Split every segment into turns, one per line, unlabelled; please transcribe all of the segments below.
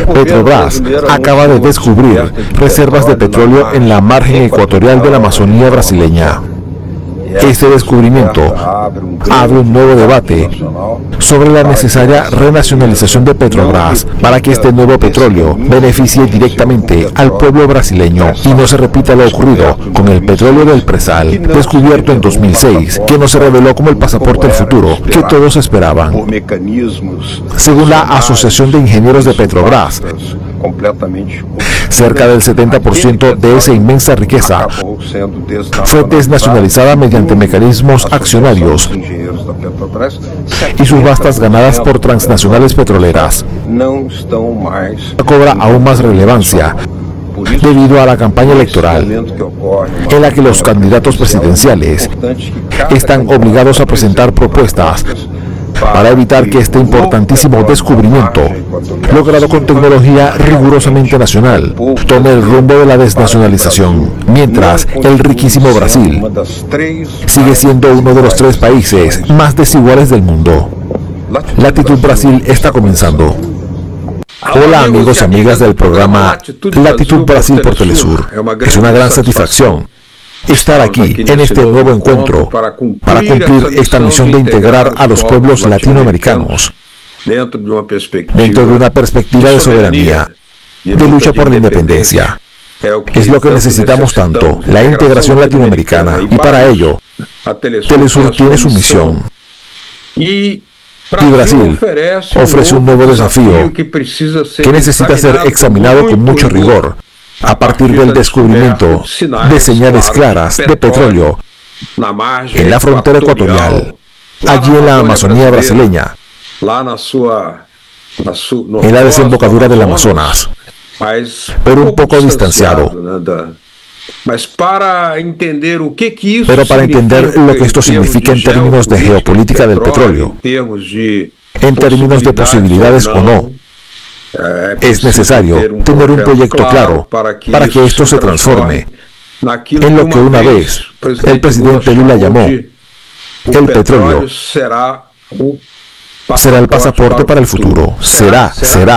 Petrobras acaba de descubrir reservas de petróleo en la margen ecuatorial de la Amazonía brasileña. Este descubrimiento abre un nuevo debate sobre la necesaria renacionalización de Petrobras para que este nuevo petróleo beneficie directamente al pueblo brasileño y no se repita lo ocurrido con el petróleo del Presal, descubierto en 2006, que no se reveló como el pasaporte del futuro que todos esperaban. Según la Asociación de Ingenieros de Petrobras, cerca del 70% de esa inmensa riqueza fue desnacionalizada mediante mecanismos accionarios y sus vastas ganadas por transnacionales petroleras cobra aún más relevancia debido a la campaña electoral en la que los candidatos presidenciales están obligados a presentar propuestas para evitar que este importantísimo descubrimiento, logrado con tecnología rigurosamente nacional, tome el rumbo de la desnacionalización, mientras el riquísimo Brasil sigue siendo uno de los 3 países más desiguales del mundo. Latitud Brasil está comenzando. Hola amigos y amigas del programa Latitud Brasil por Telesur. Es una gran satisfacción estar aquí en este nuevo encuentro para cumplir esta misión de integrar a los pueblos latinoamericanos dentro de una perspectiva de soberanía, de lucha por la independencia. Es lo que necesitamos tanto, la integración latinoamericana, y para ello, Telesur tiene su misión. Y Brasil ofrece un nuevo desafío que necesita ser examinado con mucho rigor, a partir del descubrimiento de señales claras de petróleo en la frontera ecuatorial, allí en la Amazonía brasileña, en la desembocadura del Amazonas, pero un poco distanciado. Pero para entender lo que esto significa en términos de geopolítica del petróleo, en términos de posibilidades o no, es necesario tener un proyecto claro para que esto se transforme en lo que una vez el presidente Lula llamó el petróleo. Será el pasaporte para el futuro. Será.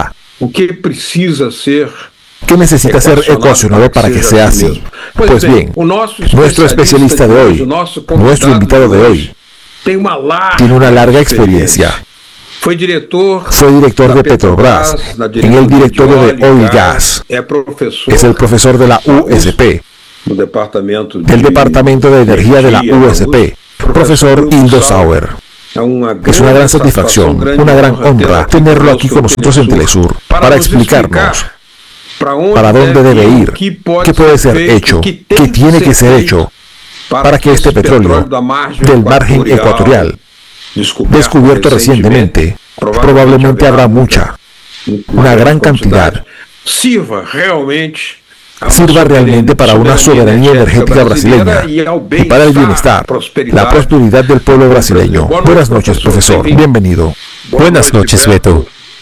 ¿Qué necesita ser ecuacionado para que sea así? Pues bien, nuestro especialista de hoy, nuestro invitado de hoy, tiene una larga experiencia. Fue director de Petrobras en el directorio de Oil y Gas. Es el profesor de la USP, del Departamento de Energía de la USP, profesor Hildo Sauer. Es una gran satisfacción, una gran honra tenerlo aquí con nosotros en Telesur para explicarnos para dónde debe ir, qué puede ser hecho, qué tiene que ser hecho para que este petróleo del margen ecuatorial, descubierto recientemente, probablemente habrá una gran cantidad, sirva realmente para una soberanía energética brasileña y para el bienestar, la prosperidad del pueblo brasileño. Buenas noches, profesor. Bienvenido.
Buenas noches, Beto.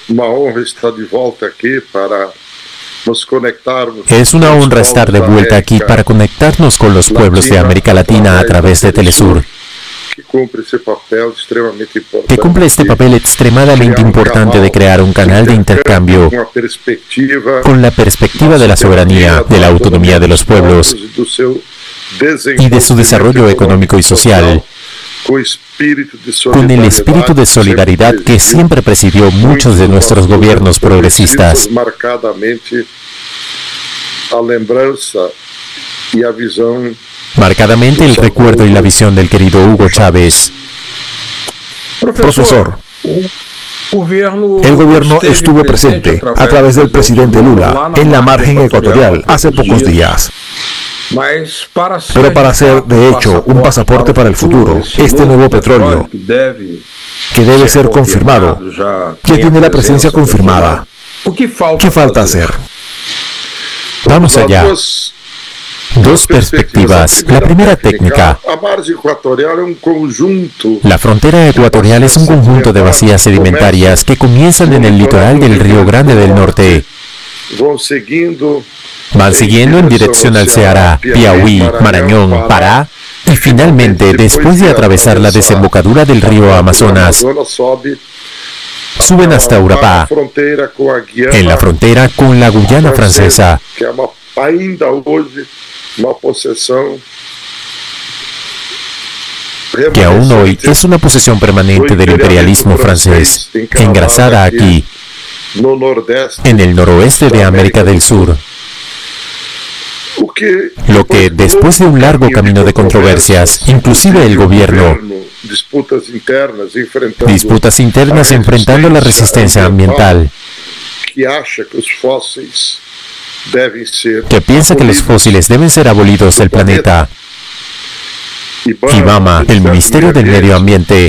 Es una honra estar de vuelta aquí para conectarnos con los pueblos de América Latina a través de Telesur, que cumple este papel extremadamente importante de crear un canal de intercambio con la perspectiva de la soberanía, de la autonomía de los pueblos y de su desarrollo económico y social, con el espíritu de solidaridad que siempre presidió muchos de nuestros gobiernos progresistas. Marcadamente el recuerdo y la visión del querido Hugo Chávez.
Profesor, el gobierno estuvo presente a través del presidente Lula en la margen ecuatorial hace pocos días. Pero para ser, de hecho, un pasaporte para el futuro, este nuevo petróleo, que debe ser confirmado, que tiene la presencia confirmada, ¿qué falta hacer?
Vamos allá. Dos perspectivas. La primera técnica. La frontera ecuatorial es un conjunto de vacías sedimentarias que comienzan en el litoral del Río Grande del Norte. Van siguiendo en dirección al Ceará, Piauí, Marañón, Pará, y finalmente, después de atravesar la desembocadura del río Amazonas, suben hasta Urapá, en la frontera con la Guyana francesa, que aún hoy es una posesión permanente del imperialismo francés, engrasada aquí, en el noroeste de América del Sur. Lo que, después de un largo camino de controversias, inclusive el gobierno, disputas internas enfrentando la resistencia ambiental, que piensa que los fósiles deben ser abolidos del planeta, IBAMA, el Ministerio del Medio Ambiente,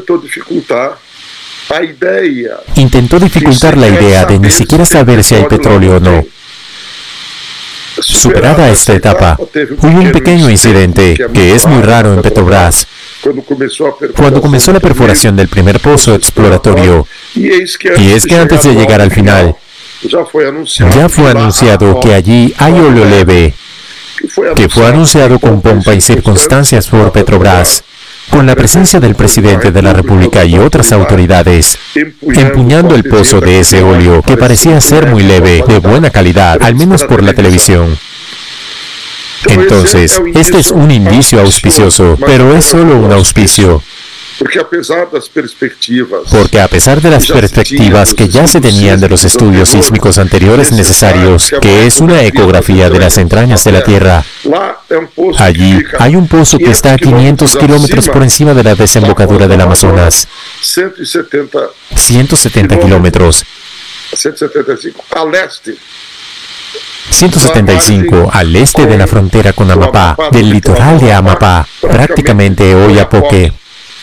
intentó dificultar la idea de ni siquiera saber si hay petróleo o no. Superada esta etapa, hubo un pequeño incidente que es muy raro en Petrobras, cuando comenzó la perforación del primer pozo exploratorio, y es que antes de llegar al final, ya fue anunciado que allí hay óleo leve, que fue anunciado con pompa y circunstancias por Petrobras, con la presencia del presidente de la República y otras autoridades, empuñando el pozo de ese óleo, que parecía ser muy leve, de buena calidad, al menos por la televisión. Entonces, este es un indicio auspicioso, pero es solo un auspicio. Porque a pesar de las perspectivas que ya se tenían de los estudios sísmicos anteriores necesarios, que es una ecografía de las entrañas de la Tierra, allí hay un pozo que está a 500 kilómetros por encima de la desembocadura del Amazonas. 170 kilómetros. 175 al este de la frontera con Amapá, del litoral de Amapá, prácticamente Oiapoque,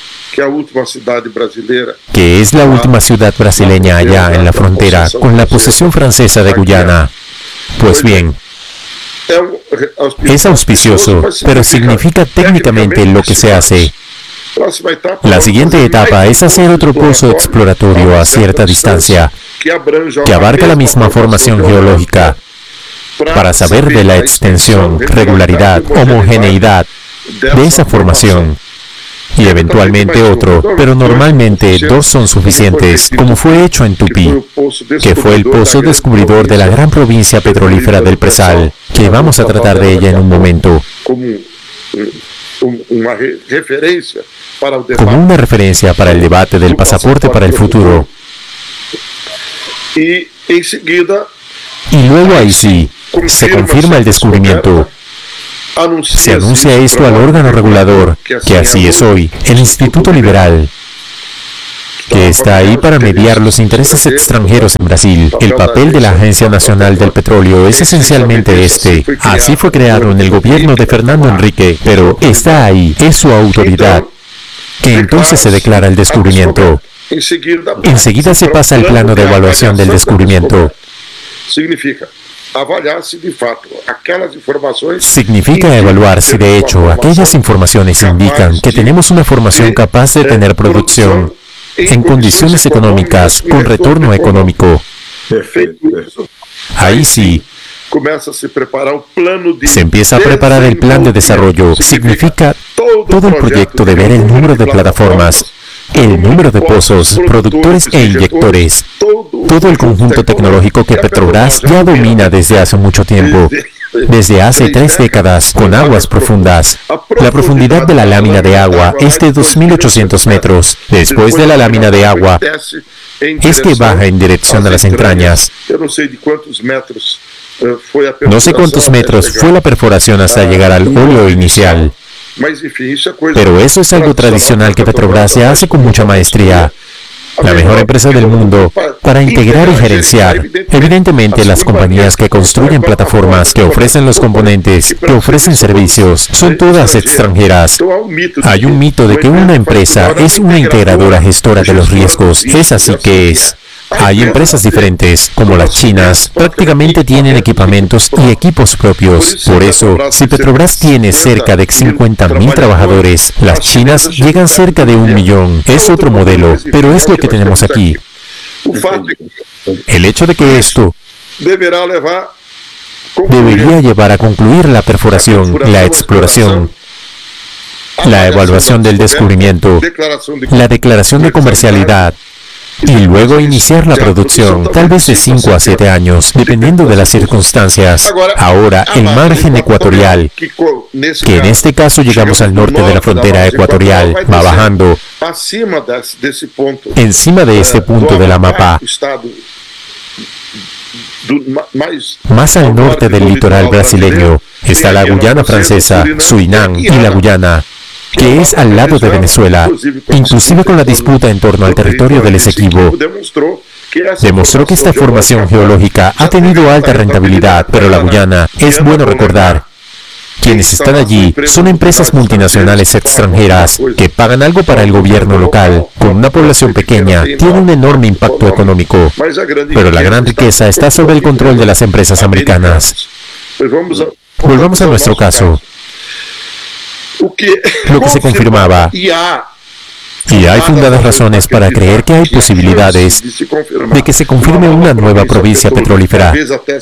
que es la última ciudad brasileña allá en la frontera con la posesión francesa de Guyana. Pues bien, es auspicioso, pero significa técnicamente lo que se hace. La siguiente etapa es hacer otro pozo exploratorio a cierta distancia, que abarca la misma formación geológica, para saber de la extensión, regularidad, homogeneidad de esa formación. Y eventualmente otro, pero normalmente 2 son suficientes, como fue hecho en Tupí, que fue el pozo descubridor de la gran provincia petrolífera del Presal, que vamos a tratar de ella en un momento, como una referencia para el debate del pasaporte para el futuro. Y luego ahí sí, se confirma el descubrimiento. Se anuncia esto al órgano regulador, que así es hoy, el Instituto Liberal, que está ahí para mediar los intereses extranjeros en Brasil. El papel de la Agencia Nacional del Petróleo es esencialmente este. Así fue creado en el gobierno de Fernando Henrique, pero está ahí, es su autoridad, que entonces se declara el descubrimiento. Enseguida se pasa al plano de evaluación del descubrimiento. Significa evaluar si de hecho aquellas informaciones indican que tenemos una formación capaz de tener producción en condiciones económicas con retorno económico. Ahí sí, se empieza a preparar el plan de desarrollo. Significa todo el proyecto de ver el número de plataformas, el número de pozos, productores e inyectores, todo el conjunto tecnológico que Petrobras ya domina desde hace mucho tiempo, desde hace 3 décadas, con aguas profundas. La profundidad de la lámina de agua es de 2.800 metros. Después de la lámina de agua, es que baja en dirección a las entrañas. No sé cuántos metros fue la perforación hasta llegar al óleo inicial. Pero eso es algo tradicional que Petrobras se hace con mucha maestría. La mejor empresa del mundo para integrar y gerenciar. Evidentemente, las compañías que construyen plataformas, que ofrecen los componentes, que ofrecen servicios, son todas extranjeras. Hay un mito de que una empresa es una integradora gestora de los riesgos. Es así que es. Hay empresas diferentes, como las chinas, prácticamente tienen equipamientos y equipos propios. Por eso, si Petrobras tiene cerca de 50.000 trabajadores, las chinas llegan cerca de 1 millón. Es otro modelo, pero es lo que tenemos aquí. El hecho de que esto debería llevar a concluir la perforación, la exploración, la evaluación del descubrimiento, la declaración de comercialidad, y luego iniciar la producción, tal vez de 5 a 7 años, dependiendo de las circunstancias. Ahora, el margen ecuatorial, que en este caso llegamos al norte de la frontera ecuatorial, va bajando encima de este punto del Amapá, más al norte del litoral brasileño, está la Guyana Francesa, Surinam y la Guyana, que es al lado de Venezuela, inclusive con la disputa en torno al territorio del Esequibo. Demostró que esta formación geológica ha tenido alta rentabilidad, pero la Guyana, es bueno recordar, quienes están allí son empresas multinacionales extranjeras que pagan algo para el gobierno local. Con una población pequeña, tiene un enorme impacto económico, pero la gran riqueza está sobre el control de las empresas americanas. Volvamos a nuestro caso. Lo que se confirmaba, y hay fundadas razones para creer que hay posibilidades de que se confirme una nueva provincia petrolífera.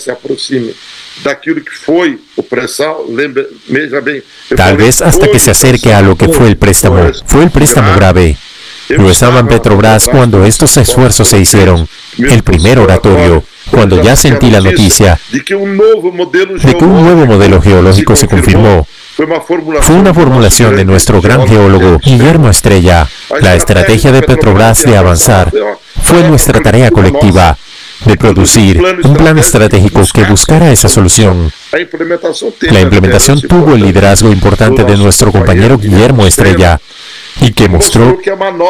Tal vez hasta que se acerque a lo que fue el préstamo. Fue el préstamo grave. Lo estaba en Petrobras cuando estos esfuerzos se hicieron. El primer oratorio, cuando ya sentí la noticia de que un nuevo modelo geológico se confirmó. Fue una formulación de nuestro gran geólogo Guillermo Estrella. La estrategia de Petrobras de avanzar fue nuestra tarea colectiva de producir un plan estratégico que buscara esa solución. La implementación tuvo el liderazgo importante de nuestro compañero Guillermo Estrella y que mostró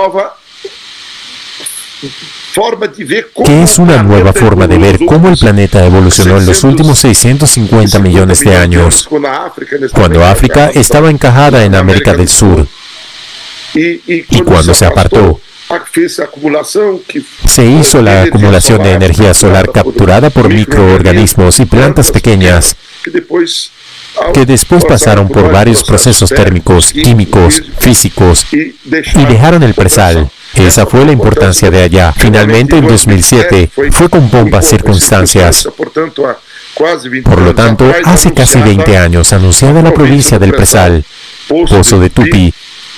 que es una nueva forma de ver cómo el planeta evolucionó en los últimos 650 millones de años, cuando África estaba encajada en América del Sur, y cuando se apartó, se hizo la acumulación de energía solar capturada por microorganismos y plantas pequeñas, que después pasaron por varios procesos térmicos, químicos, físicos, y dejaron el presal. Esa fue la importancia de allá. Finalmente, en 2007, fue con pompas circunstancias. Por lo tanto, hace casi 20 años, anunciada la provincia del Presal, Pozo de Tupi,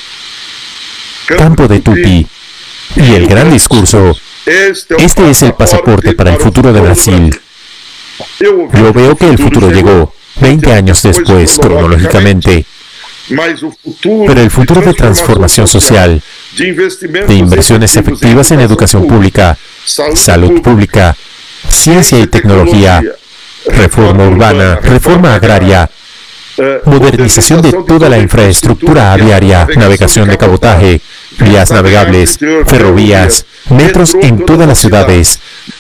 Campo de Tupi, y el gran discurso: este es el pasaporte para el futuro de Brasil. Yo veo que el futuro llegó 20 años después, cronológicamente. Pero el futuro de transformación social, de inversiones efectivas en educación pública, salud pública, ciencia y tecnología, reforma urbana, reforma agraria, modernización de toda la infraestructura aviaria, navegación de cabotaje, vías navegables, ferrovías, metros en todas las ciudades.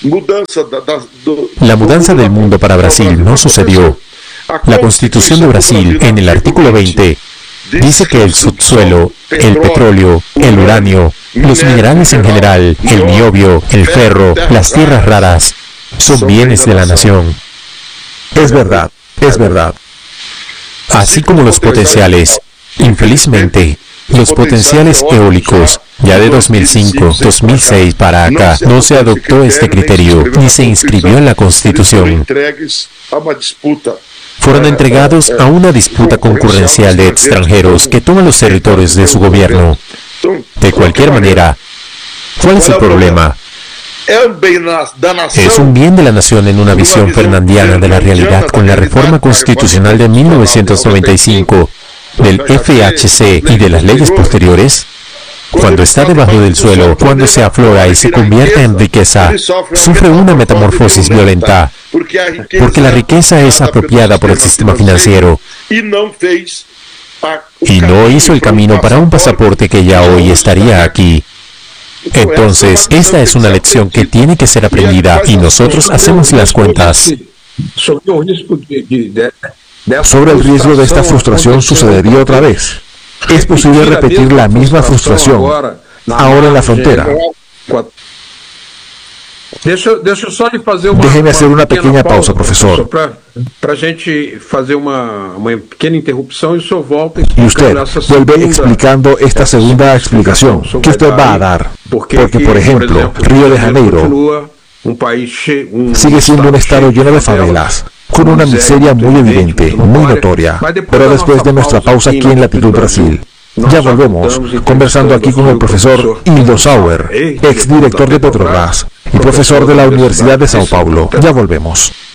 La mudanza del mundo para Brasil no sucedió. La Constitución de Brasil, en el artículo 20, dice que el subsuelo, el petróleo, el uranio, los minerales en general, el niobio, el ferro, las tierras raras, son bienes de la nación.
Es verdad, es verdad.
Así como los potenciales. Infelizmente, los potenciales eólicos, ya de 2005, 2006 para acá, no se adoptó este criterio, ni se inscribió en la Constitución. Fueron entregados a una disputa concurrencial de extranjeros que toman los territorios de su gobierno. De cualquier manera, ¿cuál es el problema? Es un bien de la nación en una visión fernandiana de la realidad con la reforma constitucional de 1995, del FHC y de las leyes posteriores. Cuando está debajo del suelo, cuando se aflora y se convierte en riqueza, sufre una metamorfosis violenta, porque la riqueza es apropiada por el sistema financiero y no hizo el camino para un pasaporte que ya hoy estaría aquí. Entonces, esta es una lección que tiene que ser aprendida y nosotros hacemos las cuentas.
Sobre el riesgo de esta frustración sucedería otra vez. Es posible repetir la misma frustración ahora en la frontera. Déjeme hacer una pequeña pausa, profesor. Y usted vuelve explicando esta segunda explicación que usted va a dar. Porque, por ejemplo, Río de Janeiro sigue siendo un estado lleno de favelas, con una miseria muy evidente, muy notoria. Pero después de nuestra pausa aquí en Latitud Brasil, Ya volvemos, conversando aquí con el profesor Hildo Sauer, exdirector de Petrobras y profesor de la Universidad de Sao Paulo. Ya volvemos.